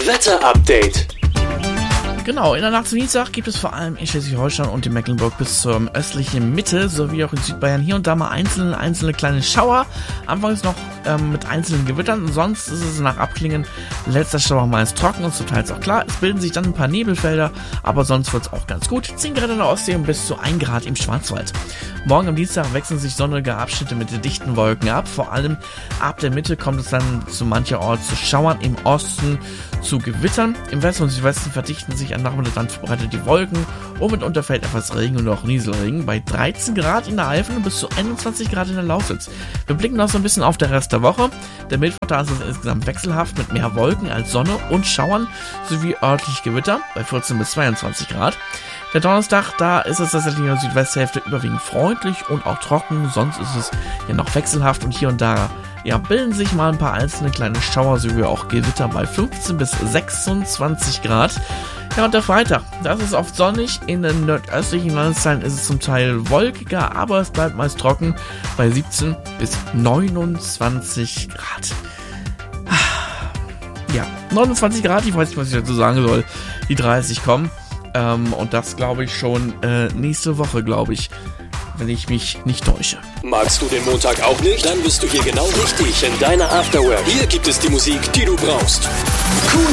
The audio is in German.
Wetter-Update. Genau, in der Nacht zum Dienstag gibt es vor allem in Schleswig-Holstein und in Mecklenburg bis zur östlichen Mitte sowie auch in Südbayern hier und da mal einzelne kleine Schauer. Anfangs noch mit einzelnen Gewittern, sonst ist es nach Abklingen letzter Schauer meist trocken und zum Teil auch klar. Es bilden sich dann ein paar Nebelfelder, aber sonst wird es auch ganz gut. 10 Grad in der Ostsee und bis zu 1 Grad im Schwarzwald. Morgen am Dienstag wechseln sich sonnige Abschnitte mit dichten Wolken ab. Vor allem ab der Mitte kommt es dann zu mancherorts zu Schauern, im Osten zu Gewittern. Im Westen und Südwesten verdichten sich am Nachmittag dann verbreitet die Wolken und mitunter fällt etwas Regen und auch Nieselregen bei 13 Grad in der Eifel und bis zu 21 Grad in der Lausitz. Wir blicken noch so ein bisschen auf den Rest der Woche. Der Mittwoch ist insgesamt wechselhaft mit mehr Wolken als Sonne und Schauern sowie örtlich Gewitter bei 14 bis 22 Grad. Der Donnerstag, da ist es tatsächlich in der Südwesthälfte überwiegend freundlich und auch trocken, sonst ist es ja noch wechselhaft und hier und da bilden sich mal ein paar einzelne kleine Schauer sowie auch Gewitter bei 15 bis 26 Grad. Ja, und der Freitag, das ist oft sonnig, in den nordöstlichen Landesteilen ist es zum Teil wolkiger, aber es bleibt meist trocken bei 17 bis 29 Grad. Ja, 29 Grad, ich weiß nicht, was ich dazu sagen soll, die 30 kommen. Und das glaube ich schon nächste Woche, glaube ich, wenn ich mich nicht täusche. Magst du den Montag auch nicht? Dann bist du hier genau richtig in deiner Afterwork. Hier gibt es die Musik, die du brauchst. Cool